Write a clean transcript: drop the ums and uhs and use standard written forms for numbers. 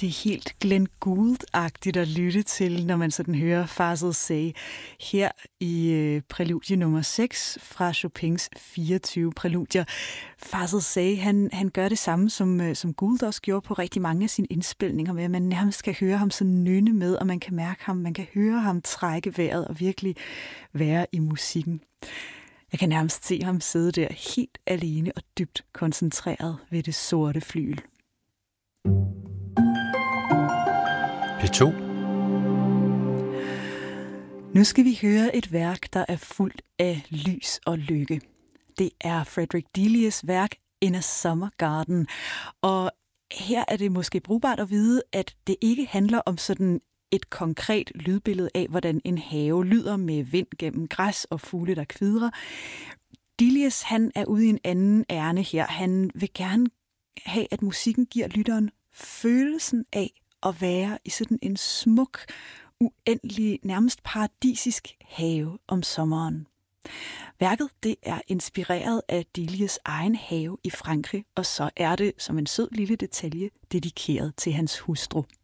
Det er helt Glenn Gould-agtigt at lytte til, når man sådan hører Fazil Say her i præludie nummer 6 fra Chopins 24 præludier. Fazil Say, han gør det samme, som Gould også gjorde på rigtig mange af sine indspilninger, med at man nærmest kan høre ham sådan nynne med, og man kan mærke ham, man kan høre ham trække vejret og virkelig være i musikken. Jeg kan nærmest se ham sidde der helt alene og dybt koncentreret ved det sorte flygel. P2. Nu skal vi høre et værk, der er fuldt af lys og lykke. Det er Frederick Delius' værk In a Summer Garden. Og her er det måske brugbart at vide, at det ikke handler om sådan et konkret lydbillede af, hvordan en have lyder med vind gennem græs og fugle, der kvidrer. Delius, han er ude i en anden ærne her. Han vil gerne have, at musikken giver lytteren følelsen af at være i sådan en smuk, uendelig, nærmest paradisisk have om sommeren. Værket det er inspireret af Delius' egen have i Frankrig, og så er det som en sød lille detalje dedikeret til hans hustru.